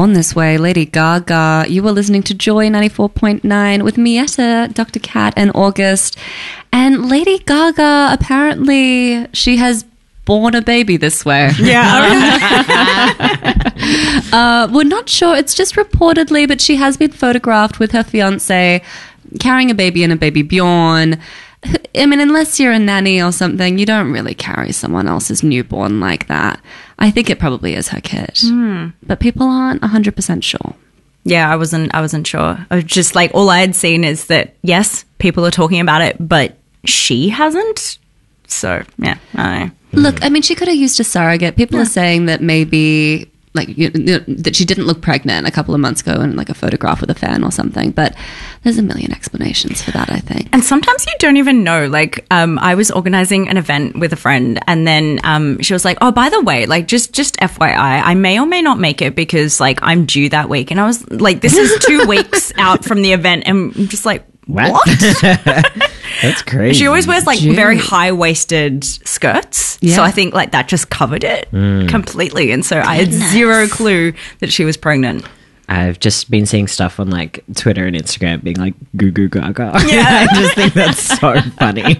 born this way, Lady Gaga. You were listening to Joy 94.9 with Mietta, Dr. Cat, and August. And Lady Gaga, apparently, she has born a baby this way. Yeah. We're not sure. It's just reportedly, but she has been photographed with her fiancé carrying a baby and a baby Bjorn. I mean, unless you're a nanny or something, you don't really carry someone else's newborn like that. I think it probably is her kid. But people aren't 100% sure. Yeah, I wasn't sure. I was just like, all I had seen is that, yes, people are talking about it, but she hasn't. So, yeah, I don't know. Look, I mean, she could have used a surrogate. People are saying that maybe, like, that she didn't look pregnant a couple of months ago in, like, a photograph with a fan or something. But there's a million explanations for that, I think. And sometimes you don't even know. Like, I was organizing an event with a friend, and then she was like, oh, by the way, like, just FYI, I may or may not make it because, like, I'm due that week. And I was like, this is 2 weeks out from the event. And I'm just like, what? That's crazy. She always wears like very high-waisted skirts. Yeah. So I think like that just covered it completely. And so I had zero clue that she was pregnant. I've just been seeing stuff on like Twitter and Instagram being like goo goo gaga. Yeah. I just think that's so funny.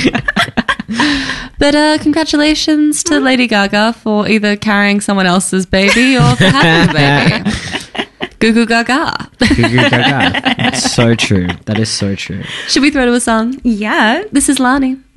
But congratulations to Lady Gaga for either carrying someone else's baby or for having a baby. Goo goo gaga. Goo goo gaga. It's so true. That is so true. Should we throw to a song? Yeah. This is Lani.